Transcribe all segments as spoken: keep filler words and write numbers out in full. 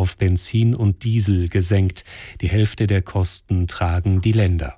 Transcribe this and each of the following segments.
auf Benzin und Diesel gesenkt. Die Hälfte der Kosten tragen die Länder.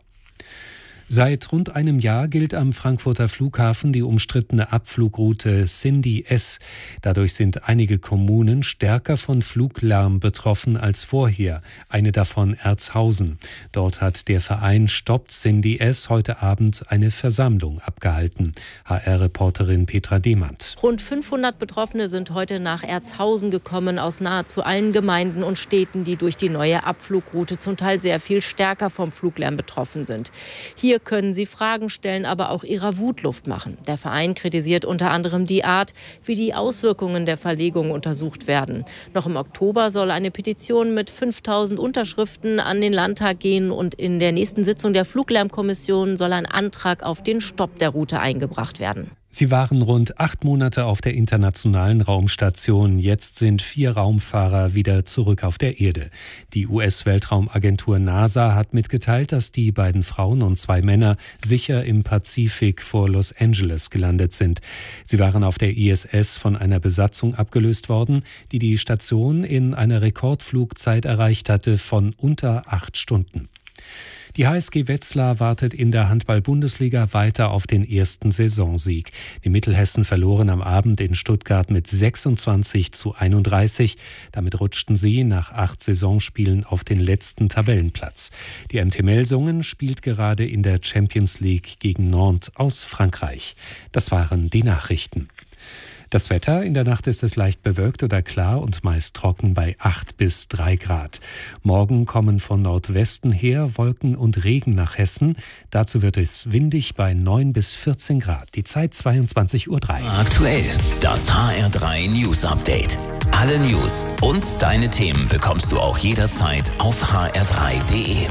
Seit rund einem Jahr gilt am Frankfurter Flughafen die umstrittene Abflugroute Cindy S. Dadurch sind einige Kommunen stärker von Fluglärm betroffen als vorher. Eine davon Erzhausen. Dort hat der Verein Stoppt Cindy S. heute Abend eine Versammlung abgehalten. H R-Reporterin Petra Demand. Rund fünfhundert Betroffene sind heute nach Erzhausen gekommen, aus nahezu allen Gemeinden und Städten, die durch die neue Abflugroute zum Teil sehr viel stärker vom Fluglärm betroffen sind. Hier können sie Fragen stellen, aber auch ihrer Wut Luft machen. Der Verein kritisiert unter anderem die Art, wie die Auswirkungen der Verlegung untersucht werden. Noch im Oktober soll eine Petition mit fünftausend Unterschriften an den Landtag gehen und in der nächsten Sitzung der Fluglärmkommission soll ein Antrag auf den Stopp der Route eingebracht werden. Sie waren rund acht Monate auf der internationalen Raumstation. Jetzt sind vier Raumfahrer wieder zurück auf der Erde. Die U S-Weltraumagentur NASA hat mitgeteilt, dass die beiden Frauen und zwei Männer sicher im Pazifik vor Los Angeles gelandet sind. Sie waren auf der I S S von einer Besatzung abgelöst worden, die die Station in einer Rekordflugzeit erreicht hatte von unter acht Stunden. Die H S G Wetzlar wartet in der Handball-Bundesliga weiter auf den ersten Saisonsieg. Die Mittelhessen verloren am Abend in Stuttgart mit sechsundzwanzig zu einunddreißig. Damit rutschten sie nach acht Saisonspielen auf den letzten Tabellenplatz. Die M T Melsungen spielt gerade in der Champions League gegen Nantes aus Frankreich. Das waren die Nachrichten. Das Wetter: in der Nacht ist es leicht bewölkt oder klar und meist trocken bei acht bis drei Grad. Morgen kommen von Nordwesten her Wolken und Regen nach Hessen. Dazu wird es windig bei neun bis vierzehn Grad. Die Zeit zweiundzwanzig Uhr drei. Aktuell das H R drei News Update. Alle News und deine Themen bekommst du auch jederzeit auf h r drei punkt d e.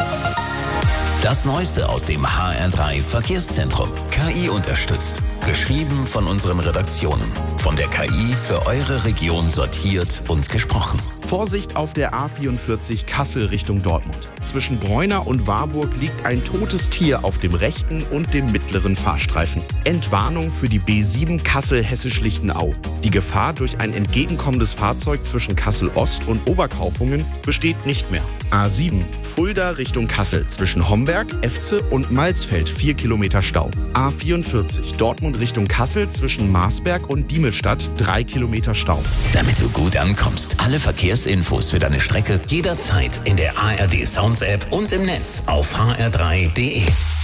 Das Neueste aus dem H R drei Verkehrszentrum. K I unterstützt. Geschrieben von unseren Redaktionen. Von der K I für eure Region sortiert und gesprochen. Vorsicht auf der A vierundvierzig Kassel Richtung Dortmund. Zwischen Bräuna und Warburg liegt ein totes Tier auf dem rechten und dem mittleren Fahrstreifen. Entwarnung für die B sieben Kassel-Hessisch-Lichtenau. Die Gefahr durch ein entgegenkommendes Fahrzeug zwischen Kassel Ost und Oberkaufungen besteht nicht mehr. A sieben Fulda Richtung Kassel. Zwischen Homberg, Efze und Malsfeld vier Kilometer Stau. A vierundvierzig Dortmund Richtung Kassel zwischen Marsberg und Diemelstadt drei Kilometer Stau. Damit du gut ankommst, alle Verkehrsinfos für deine Strecke jederzeit in der A R D Sounds App und im Netz auf h r drei punkt d e.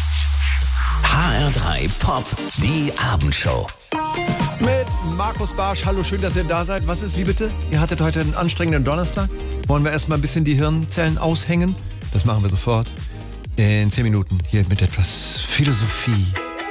H R drei Pop, die Abendshow. Mit Markus Barsch. Hallo, schön, dass ihr da seid. Was ist, wie bitte? Ihr hattet heute einen anstrengenden Donnerstag. Wollen wir erstmal ein bisschen die Hirnzellen aushängen? Das machen wir sofort. In zehn Minuten hier mit etwas Philosophie.